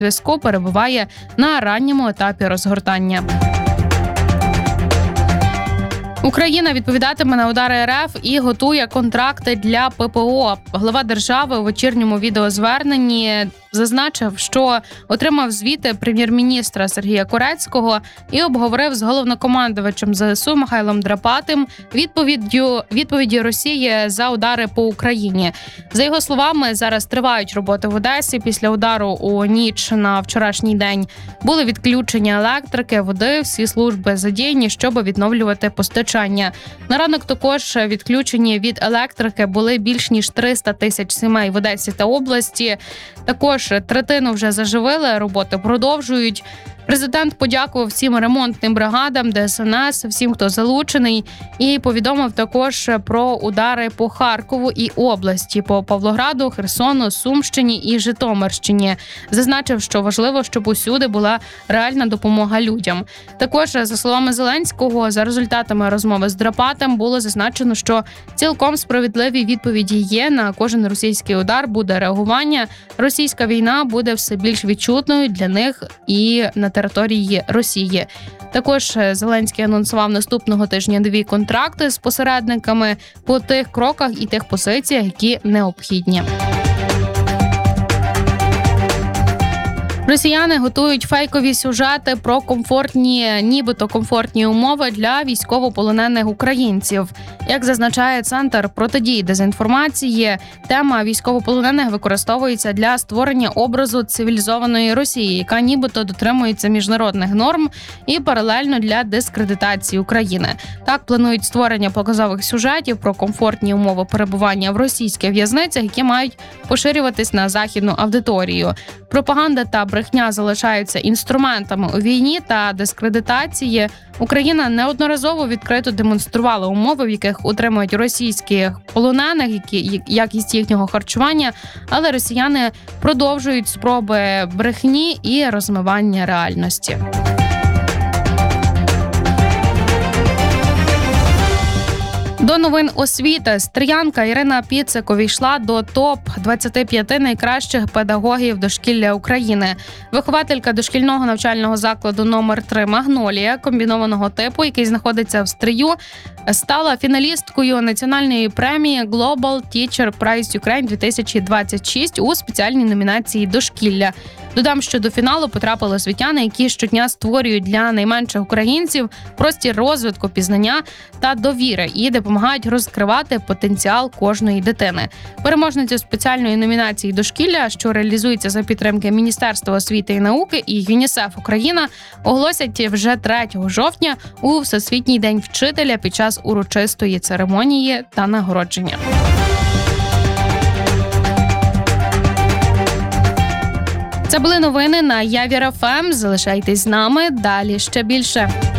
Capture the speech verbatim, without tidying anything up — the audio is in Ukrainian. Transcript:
зв'язку перебуває на ранньому етапі розгортання. Україна відповідатиме на удари РФ і готує контракти для ППО. Глава держави у вечірньому відеозверненні зазначив, що отримав звіти прем'єр-міністра Сергія Корецького і обговорив з головнокомандувачем ЗСУ Михайлом Драпатим відповіддю відповіді Росії за удари по Україні. За його словами, зараз тривають роботи в Одесі. Після удару у ніч на вчорашній день були відключення електрики, води, всі служби задіяні, щоб відновлювати постачання. На ранок також відключені від електрики були більш ніж триста тисяч сімей в Одесі та області. Також третину вже заживили, роботи продовжують. Президент подякував всім ремонтним бригадам, ДСНС, всім, хто залучений, і повідомив також про удари по Харкову і області, по Павлограду, Херсону, Сумщині і Житомирщині. Зазначив, що важливо, щоб усюди була реальна допомога людям. Також, за словами Зеленського, за результатами розмови з Драпатом було зазначено, що цілком справедливі відповіді є. На кожен російський удар буде реагування. Російська війна буде все більш відчутною для них і на території Росії. Також Зеленський анонсував наступного тижня нові контракти з посередниками по тих кроках і тих позиціях, які необхідні. Росіяни готують фейкові сюжети про комфортні, нібито комфортні умови для військовополонених українців. Як зазначає Центр протидії дезінформації, тема військовополонених використовується для створення образу цивілізованої Росії, яка нібито дотримується міжнародних норм, і паралельно для дискредитації України. Так планують створення показових сюжетів про комфортні умови перебування в російських в'язницях, які мають поширюватись на західну аудиторію. Пропаганда та брехня залишаються інструментами у війні та дискредитації. Україна неодноразово відкрито демонструвала умови, в яких утримують російських полонених, які якість їхнього харчування, але росіяни продовжують спроби брехні і розмивання реальності. До новин освіти. Стріянка Ірина Піцик увійшла до топ двадцяти п'яти найкращих педагогів дошкілля України. Вихователька дошкільного навчального закладу номер три «Магнолія» комбінованого типу, який знаходиться в Стрию, стала фіналісткою національної премії Global Teacher Prize Ukraine дві тисячі двадцять шість у спеціальній номінації «Дошкілля». Додам, що до фіналу потрапили освітяни, які щодня створюють для найменших українців простір розвитку, пізнання та довіри і допомагають розкривати потенціал кожної дитини. Переможницю спеціальної номінації «Дошкілля», що реалізується за підтримки Міністерства освіти і науки і ЮНІСЕФ Україна, оголосять вже третього жовтня у Всесвітній день вчителя під час урочистої церемонії та нагородження. Це були новини на Явір еф ем. Залишайтесь з нами, далі ще більше.